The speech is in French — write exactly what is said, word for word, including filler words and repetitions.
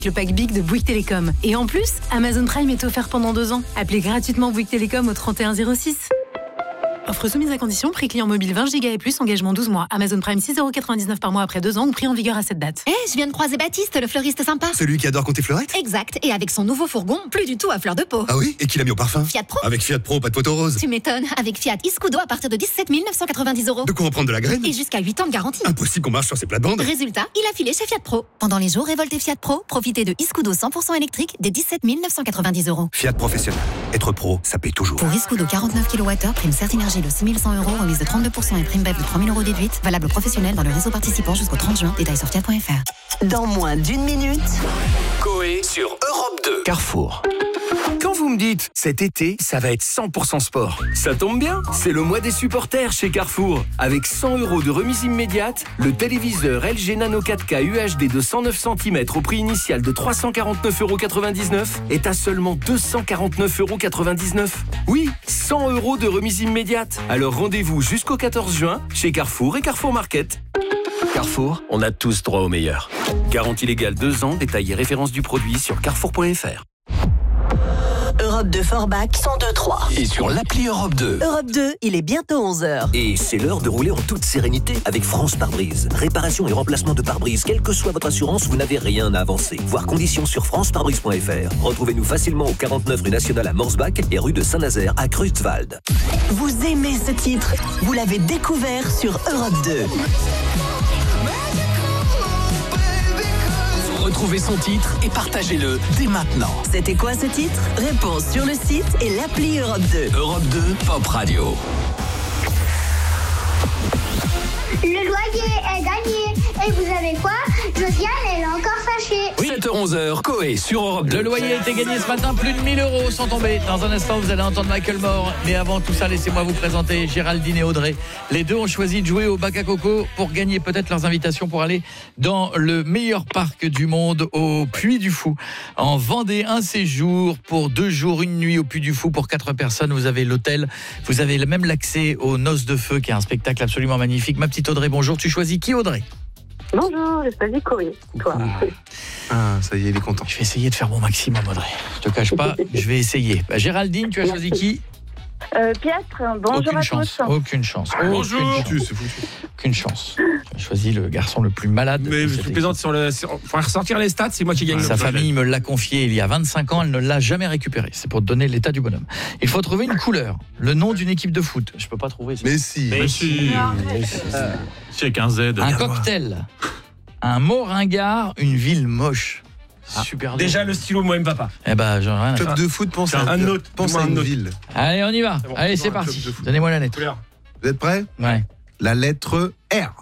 Le pack Big de Bouygues Télécom. Et en plus, Amazon Prime est offert pendant deux ans. Appelez gratuitement Bouygues Télécom au trente et un zéro six. Offre soumise à condition, prix client mobile vingt giga et plus, engagement douze mois. Amazon Prime six euros quatre-vingt-dix-neuf par mois après deux ans ou prix en vigueur à cette date. Eh, hey, je viens de croiser Baptiste, le fleuriste sympa. Celui qui adore compter fleurette ? Exact, et avec son nouveau fourgon, plus du tout à fleur de peau. Ah oui ? Et qui l'a mis au parfum ? Fiat Pro. Avec Fiat Pro, pas de photo rose. Tu m'étonnes, avec Fiat Iscudo à partir de dix-sept mille neuf cent quatre-vingt-dix euros. De quoi en prendre de la graine ? Et jusqu'à huit ans de garantie. Impossible qu'on marche sur ces plates-bandes. Résultat, il a filé chez Fiat Pro. Pendant les jours révoltés Fiat Pro, profitez de Iscudo cent pour cent électrique des dix-sept mille neuf cent quatre-vingt-dix euros. Fiat Professionnel. Être pro, ça paye toujours. Pour Iscudo quarante-neuf kilowattheures, prime Certinergie de six mille cent euros, remise de trente-deux pour cent et prime B E P de trois mille euros déduite. Valable professionnel dans le réseau participant jusqu'au trente juin. Détails sur fiat point f r. Dans moins d'une minute, Coé sur Europe deux. Carrefour. Quand vous me dites, cet été, ça va être cent pour cent sport, ça tombe bien, c'est le mois des supporters chez Carrefour. Avec cent euros de remise immédiate, le téléviseur L G Nano quatre K U H D de cent neuf centimètres au prix initial de trois cent quarante-neuf euros quatre-vingt-dix-neuf est à seulement deux cent quarante-neuf euros quatre-vingt-dix-neuf. Oui, cent euros de remise immédiate. Alors rendez-vous jusqu'au quatorze juin chez Carrefour et Carrefour Market. Carrefour, on a tous droit au meilleur. Garantie légale deux ans, détail et référence du produit sur carrefour point f r. Europe deux Forbach cent deux trois. Et sur l'appli Europe deux. Europe deux, il est bientôt onze heures. Et c'est l'heure de rouler en toute sérénité avec France Pare-Brise. Réparation et remplacement de pare-brise, quelle que soit votre assurance, vous n'avez rien à avancer. Voir conditions sur france pare brise point f r. Retrouvez-nous facilement au quarante-neuf rue Nationale à Morsbach et rue de Saint-Nazaire à Creutzwald. Vous aimez ce titre ? Vous l'avez découvert sur Europe deux. Retrouvez son titre et partagez-le dès maintenant. C'était quoi ce titre ? Réponse sur le site et l'appli Europe deux. Europe deux Pop Radio. Le loyer est gagné. Et vous savez quoi ? Josiane, elle est encore fâchée. sept heures onze, Coé sur Europe deux. Le loyer a été gagné ce matin, plus de mille euros sont tombés. Dans un instant, vous allez entendre Michael Moore. Mais avant tout ça, laissez-moi vous présenter Géraldine et Audrey. Les deux ont choisi de jouer au bac à coco pour gagner peut-être leurs invitations pour aller dans le meilleur parc du monde, au Puy du Fou. En Vendée, un séjour pour deux jours, une nuit au Puy du Fou pour quatre personnes. Vous avez l'hôtel, vous avez même l'accès aux Noces de Feu, qui est un spectacle absolument magnifique. Ma petite Audrey, bonjour. Tu choisis qui, Audrey ? Bonjour, je choisis Coé. Toi. Ah, ça y est, il est content. Je vais essayer de faire mon maximum, Audrey. Je te cache pas, je vais essayer. Bah, Géraldine, tu as choisi qui ? euh, Piastre, bonjour aucune à chance, tous. Aucune chance. Bonjour. Aucune chance. Aucune chance. Tu as choisi le garçon le plus malade. Mais je plaisante sur le. Sur, faut ressortir les stats, c'est moi qui gagne. Sa le famille me l'a confié il y a vingt-cinq ans, elle ne l'a jamais récupéré. C'est pour te donner l'état du bonhomme. Il faut trouver une couleur, le nom d'une équipe de foot. Je peux pas trouver. Mais si. Mais si. C'est avec un Z. Un cocktail. Un mot ringard, une ville moche. Ah, super. Déjà dur. le stylo, moi, pas pas. Eh ben, j'en ai rien à Club faire. de foot, pense C'est à un autre. pense à un une autre. ville. Allez, on y va. C'est bon, Allez, c'est c'est bon, un parti. club de foot. Donnez-moi la lettre. Couleur. Vous êtes prêts ? Ouais. La lettre R.